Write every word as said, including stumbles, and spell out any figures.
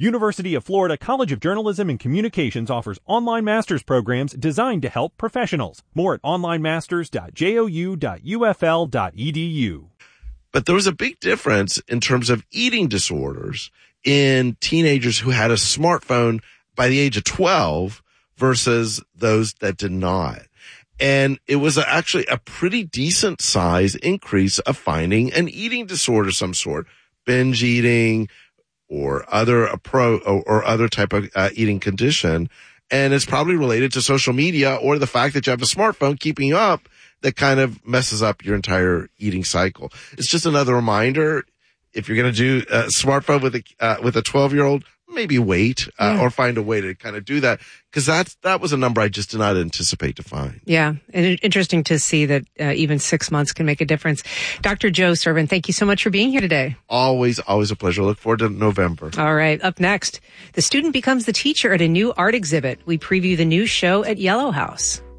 University of Florida College of Journalism and Communications offers online master's programs designed to help professionals. More at online masters dot jou dot u f l dot e d u. But there was a big difference in terms of eating disorders in teenagers who had a smartphone by the age of twelve versus those that did not. And it was actually a pretty decent size increase of finding an eating disorder of some sort, binge eating or other appro- or, or other type of uh, eating condition. And it's probably related to social media or the fact that you have a smartphone keeping up that kind of messes up your entire eating cycle. It's just another reminder. If you're going to do a smartphone with a, uh, with a twelve year old, maybe wait, uh, yeah. or find a way to kind of do that. Cause that's, that was a number I just did not anticipate to find. Yeah. And interesting to see that uh, even six months can make a difference. Doctor Joe Sirven, thank you so much for being here today. Always, always a pleasure. Look forward to November. All right. Up next, the student becomes the teacher at a new art exhibit. We preview the new show at Yellow House.